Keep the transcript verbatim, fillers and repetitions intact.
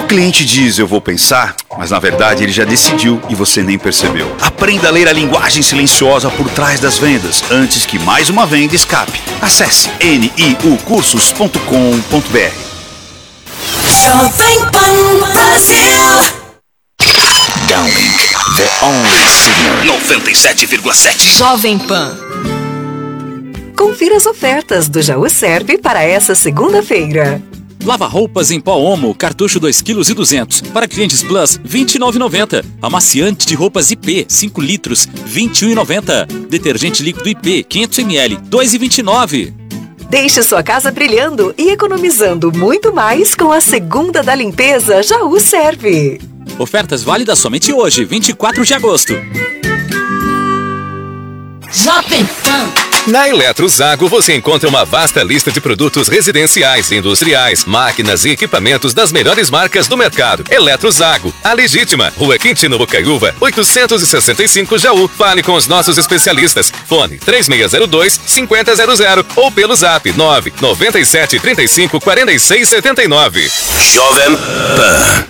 cliente diz eu vou pensar, mas na verdade ele já decidiu e você nem percebeu. Aprenda a ler a linguagem silenciosa por trás das vendas, antes que mais uma venda escape. Acesse N I U cursos ponto com ponto B R. Jovem Pan Brasil. Downlink, the only signal. noventa e sete vírgula sete. Jovem Pan. Confira as ofertas do Jaú Serve para essa segunda-feira. Lava-roupas em pó Omo, cartucho dois quilos e duzentos. Para clientes Plus, vinte e nove reais e noventa centavos. Amaciante de roupas I P, cinco litros, vinte e um reais e noventa centavos. Detergente líquido I P, quinhentos mililitros, dois reais e vinte e nove centavos. Deixe sua casa brilhando e economizando muito mais com a segunda da limpeza Jaú Serve. Ofertas válidas somente hoje, vinte e quatro de agosto. Jovem Pan. Na Eletrozago você encontra uma vasta lista de produtos residenciais, industriais, máquinas e equipamentos das melhores marcas do mercado. Eletrozago, a legítima. Rua Quintino Bocaiúva, oitocentos e sessenta e cinco Jaú. Fale com os nossos especialistas. Fone três seis zero dois, cinco zero zero zero ou pelo zap nove nove sete, trinta e cinco, quarenta e seis, setenta e nove. Jovem Pan.